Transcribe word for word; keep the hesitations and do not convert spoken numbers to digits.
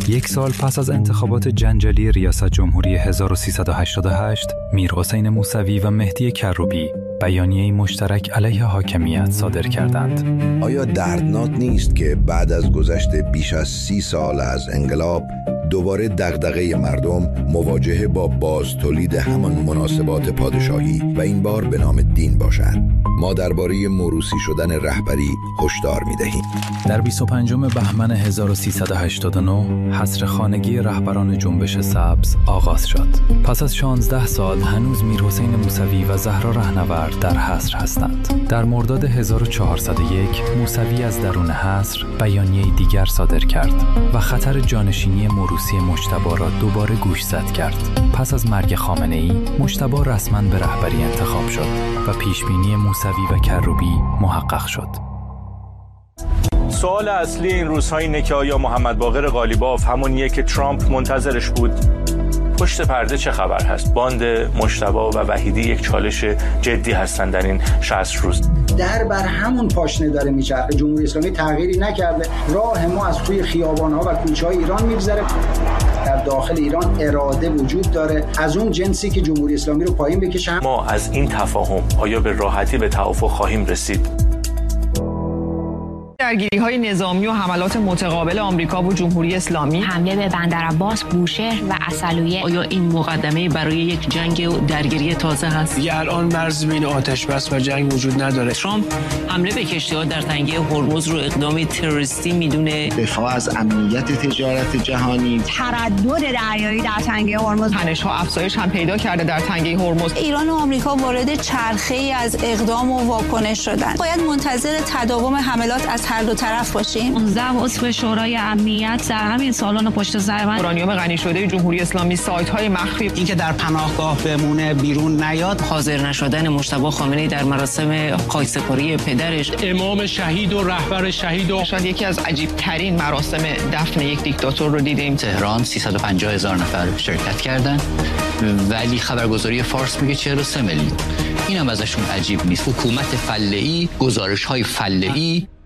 یک سال پس از انتخابات جنجالی ریاست جمهوری هزار و سیصد و هشتاد و هشت، میرحسین موسوی و مهدی کروبی بیانیه‌ای مشترک علیه حاکمیت صادر کردند. آیا دردناک نیست که بعد از گذشت بیش از سی سال از انقلاب دوباره دغدغه مردم مواجهه با بازتولید همان مناسبات پادشاهی و این بار به نام دین باشد؟ ما درباره موروثی شدن رهبری هشدار می‌دهیم. در بیست و پنجم بهمن هزار و سیصد و هشتاد و نه حصر خانگی رهبران جنبش سبز آغاز شد. پس از شانزده سال هنوز میرحسین موسوی و زهرا رهنورد در حصر هستند. در مرداد هزار و چهارصد و یک موسوی از درون حصر بیانیه‌ای دیگر صادر کرد و خطر جانشینی موروثی مجتبی را دوباره گوشزد کرد. پس از مرگ خامنه‌ای، مجتبی رسما به رهبری انتخاب شد و پیشبینی موسوی و کروبی محقق شد. سوال اصلی این روزها اینه که آیا محمد باقر قالیباف همونیه که ترامپ منتظرش بود؟ پشت پرده چه خبر هست؟ باند مجتبی و وحیدی یک چالش جدی هستن در این شصت روز. در بر همون پاشنه داره میچرخه. جمهوری اسلامی تغییری نکرده. راه ما از توی خیابان‌ها و کوچه‌های ایران میگذره. در داخل ایران اراده وجود داره از اون جنسی که جمهوری اسلامی رو پایین بکشه. ما از این تفاهم آیا به راحتی به توافق خواهیم رسید؟ درگیری‌های نظامی و حملات متقابل آمریکا و جمهوری اسلامی، حمله به بندرعباس، بوشهر و عسلویه، آیا این مقدمه برای یک جنگ و درگیری تازه هست؟ دیگه الان مرز بین آتش بس و جنگ وجود نداره. ترامپ حمله به کشتی‌ها در تنگه هرمز رو اقدامی تروریستی میدونه. دفاع از امنیت تجارت جهانی، تردد دریایی در تنگه هرمز، تنش‌ها افزایش هم پیدا کرده در تنگه هرمز. ایران و آمریکا وارد چرخه‌ای از اقدام و واکنش شدند. باید منتظر تداوم حملات از هر دو طرف باشیم. پانزده عضو شورای امنیت در همین سالن پشت سر من. اورانیوم غنی شده جمهوری اسلامی، سایت‌های مخفی، اینکه در پناهگاه بمونه بیرون نیاد، حاضر نشدن مجتبی خامنه‌ای در مراسم خاکسپاری پدرش، امام شهید و رهبر شهید و شاید یکی از عجیب‌ترین مراسم دفن یک دیکتاتور رو دیدیم. تهران سیصد و پنجاه هزار نفر شرکت کردن ولی خبرگزاری فارس میگه چهل و سه میلیون. اینم ازشون عجیب نیست. حکومت فله‌ای، گزارش‌های فله‌ای